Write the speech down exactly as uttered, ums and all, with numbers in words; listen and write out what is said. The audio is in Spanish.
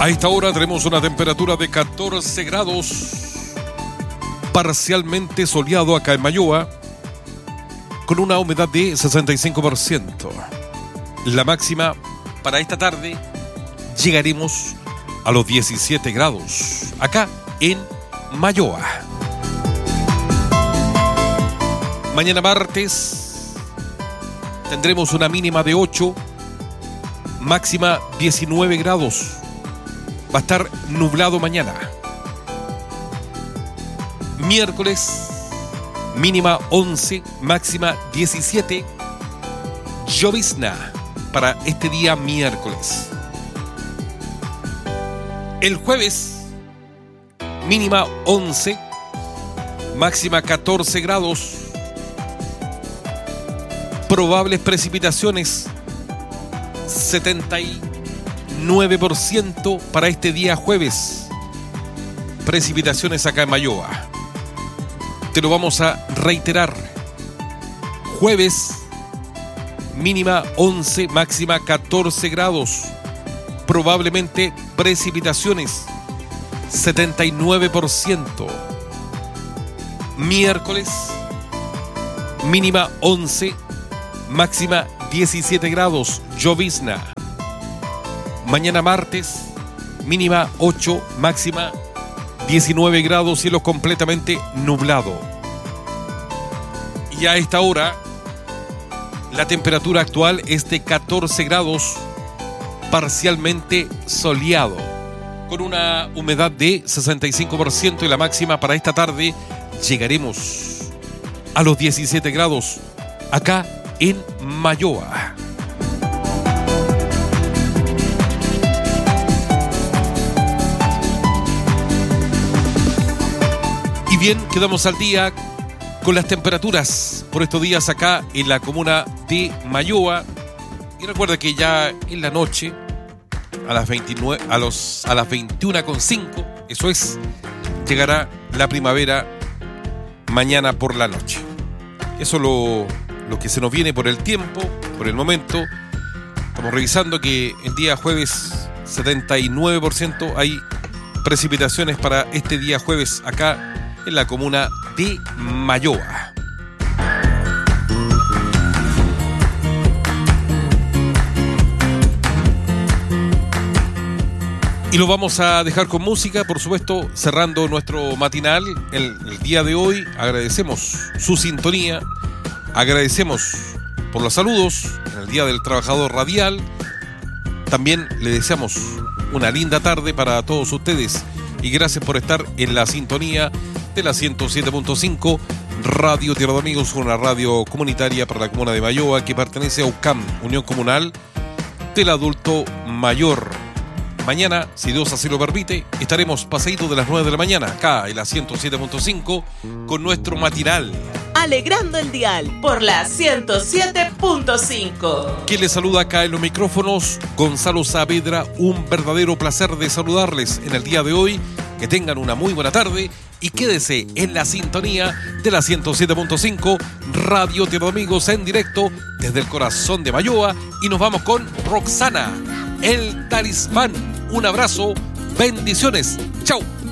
A esta hora tenemos una temperatura de catorce grados, parcialmente soleado acá en Mayoa, con una humedad de sesenta y cinco por ciento. La máxima para esta tarde llegaremos a los diecisiete grados, acá en Mayoa. Mañana martes tendremos una mínima de ocho, máxima diecinueve grados. Va a estar nublado mañana. Miércoles, mínima once, máxima diecisiete. Llovizna para este día miércoles. El jueves, mínima once, máxima catorce grados. Probables precipitaciones, setenta y nueve por ciento para este día jueves. Precipitaciones acá en Mayoa. Te lo vamos a reiterar. Jueves, mínima once, máxima catorce grados. Probablemente precipitaciones, setenta y nueve por ciento. Miércoles, mínima once, máxima diecisiete grados, llovizna. Mañana martes, mínima ocho, máxima diecinueve grados, cielo completamente nublado. Y a esta hora, la temperatura actual es de catorce grados, parcialmente soleado, con una humedad de sesenta y cinco por ciento, y la máxima para esta tarde llegaremos a los diecisiete grados, acá en Mayoa. Y bien, quedamos al día con las temperaturas por estos días acá en la comuna de Mayoa. Y recuerda que ya en la noche, a las veintinueve, a los a las veintiuna con cinco, eso es, llegará la primavera mañana por la noche. Eso es lo, lo que se nos viene por el tiempo, por el momento. Estamos revisando que el día jueves setenta y nueve por ciento hay precipitaciones para este día jueves acá en la comuna de Mayoa. Y lo vamos a dejar con música, por supuesto, cerrando nuestro matinal el, el día de hoy. Agradecemos su sintonía, agradecemos por los saludos en el Día del Trabajador Radial. También le deseamos una linda tarde para todos ustedes y gracias por estar en la sintonía de la ciento siete punto cinco Radio Tierra de Amigos, una radio comunitaria para la comuna de Mayoa que pertenece a U C A M, Unión Comunal del Adulto Mayor. Mañana, si Dios así lo permite, estaremos pasadito de las nueve de la mañana acá en la ciento siete punto cinco con nuestro matinal Alegrando el Dial por la ciento siete punto cinco. Quien les saluda acá en los micrófonos, Gonzalo Saavedra. Un verdadero placer de saludarles en el día de hoy. Que tengan una muy buena tarde y quédese en la sintonía de la ciento siete punto cinco Radio Tierra de Amigos en directo desde el corazón de Mayoa. Y nos vamos con Roxana, El Talismán. Un abrazo, bendiciones, chau.